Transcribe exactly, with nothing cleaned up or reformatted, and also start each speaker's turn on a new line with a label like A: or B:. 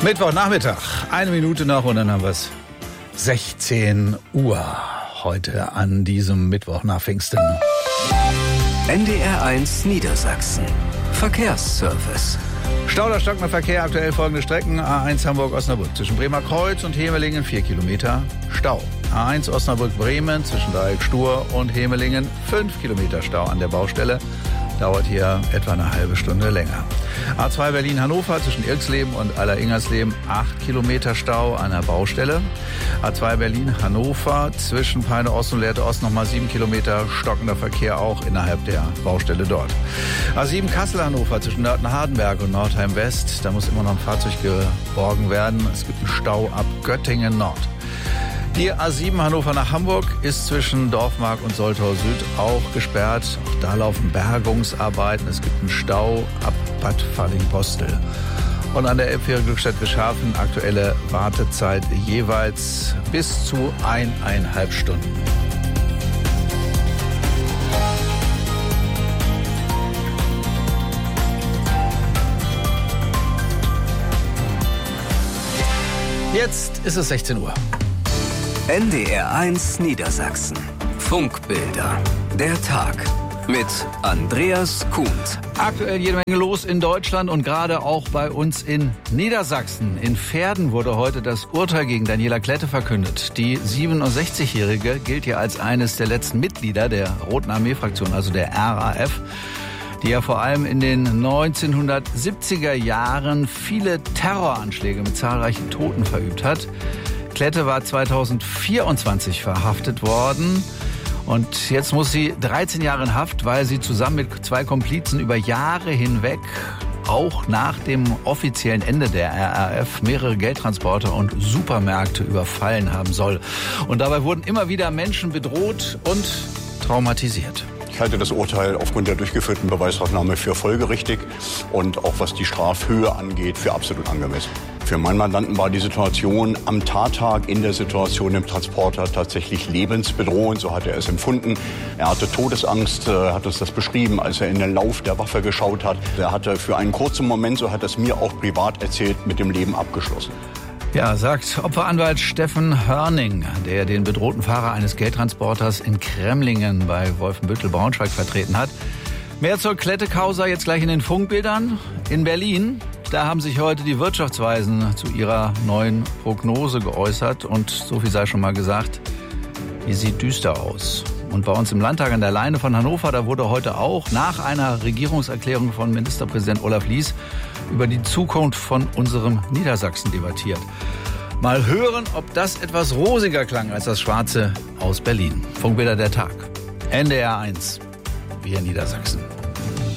A: Mittwochnachmittag, eine Minute noch und dann haben wir es sechzehn Uhr heute an diesem Mittwoch nach Pfingsten.
B: N D R eins Niedersachsen. Verkehrsservice.
A: Stau oder stockender Verkehr, aktuell folgende Strecken. A eins Hamburg-Osnabrück zwischen Bremer Kreuz und Hemelingen vier Kilometer Stau. A eins Osnabrück-Bremen zwischen Dreieck Stur und Hemelingen fünf Kilometer Stau an der Baustelle. Dauert hier etwa eine halbe Stunde länger. A zwei Berlin-Hannover zwischen Irxleben und Aller-Ingersleben acht Kilometer Stau an der Baustelle. A zwei Berlin-Hannover zwischen Peine Ost und Lehrte Ost nochmal sieben Kilometer stockender Verkehr auch innerhalb der Baustelle dort. A sieben Kassel-Hannover zwischen Nörten-Hardenberg und Nordheim-West. Da muss immer noch ein Fahrzeug geborgen werden. Es gibt einen Stau ab Göttingen-Nord. Die A sieben Hannover nach Hamburg ist zwischen Dorfmark und Soltau Süd auch gesperrt. Auch da laufen Bergungsarbeiten. Es gibt einen Stau ab Bad Falling-Postel. Und an der Elbfähre Glückstadt-Wischhafen aktuelle Wartezeit jeweils bis zu eineinhalb Stunden. Jetzt ist es sechzehn Uhr.
B: N D R eins Niedersachsen. Funkbilder. Der Tag. Mit Andreas Kuhnt.
A: Aktuell jede Menge los in Deutschland und gerade auch bei uns in Niedersachsen. In Verden wurde heute das Urteil gegen Daniela Klette verkündet. Die siebenundsechzigjährige gilt hier als eines der letzten Mitglieder der Roten Armee-Fraktion, also der R A F, die ja vor allem in den neunzehnhundertsiebziger Jahren viele Terroranschläge mit zahlreichen Toten verübt hat. Klette war zweitausendvierundzwanzig verhaftet worden und jetzt muss sie dreizehn Jahre in Haft, weil sie zusammen mit zwei Komplizen über Jahre hinweg auch nach dem offiziellen Ende der R A F mehrere Geldtransporter und Supermärkte überfallen haben soll. Und dabei wurden immer wieder Menschen bedroht und traumatisiert.
C: Ich halte das Urteil aufgrund der durchgeführten Beweisaufnahme für folgerichtig und auch was die Strafhöhe angeht, für absolut angemessen. Für meinen Mandanten war die Situation am Tattag in der Situation im Transporter tatsächlich lebensbedrohend, so hat er es empfunden. Er hatte Todesangst, er hat uns das beschrieben, als er in den Lauf der Waffe geschaut hat. Er hatte für einen kurzen Moment, so hat er es mir auch privat erzählt, mit dem Leben abgeschlossen.
A: Ja, sagt Opferanwalt Steffen Hörning, der den bedrohten Fahrer eines Geldtransporters in Kremlingen bei Wolfenbüttel-Braunschweig vertreten hat. Mehr zur Klette-Causa jetzt gleich in den Funkbildern. In Berlin, da haben sich heute die Wirtschaftsweisen zu ihrer neuen Prognose geäußert. Und so viel sei schon mal gesagt, die sieht düster aus. Und bei uns im Landtag an der Leine von Hannover, da wurde heute auch nach einer Regierungserklärung von Ministerpräsident Olaf Lies über die Zukunft von unserem Niedersachsen debattiert. Mal hören, ob das etwas rosiger klang als das Schwarze aus Berlin. Funkbilder der Tag. N D R eins. Wir Niedersachsen.